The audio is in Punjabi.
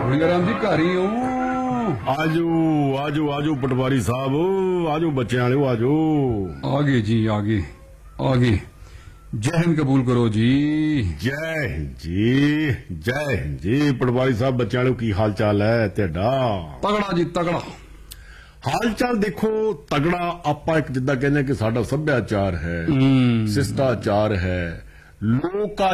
ਰਾਮ ਜੀ ਘਰ ਹੀ ਹੋ? ਆਜੋ ਆਜੋ ਆਜੋ ਪਟਵਾਰੀ ਸਾਹਿਬ, ਆਜੋ ਬੱਚਿਆਂ ਵਾਲਿਓ ਆਜੋ। ਆ ਗਏ ਜੀ, ਆ ਗਏ ਆ ਗਏ। ਜੈ ਹਿੰਦ ਕਬੂਲ ਕਰੋ ਜੀ। ਜੈ ਹਿੰਦ ਜੀ, ਜੈ ਹਿੰਦ ਜੀ। ਪਟਵਾਰੀ ਸਾਹਿਬ ਬੱਚਿਆਂ ਵਾਲਿਓ ਕੀ ਹਾਲ ਚਾਲ ਹੈ ਤੁਹਾਡਾ? ਤਗੜਾ ਜੀ ਤਗੜਾ। ਹਾਲ ਚਾਲ ਦੇਖੋ ਤਗੜਾ। ਆਪਾਂ ਇੱਕ ਜਿੱਦਾਂ ਕਹਿੰਦੇ ਕਿ ਸਾਡਾ ਸੱਭਿਆਚਾਰ ਹੈ, ਸਿਸ਼ਟਾਚਾਰ ਹੈ, ਲੋਕ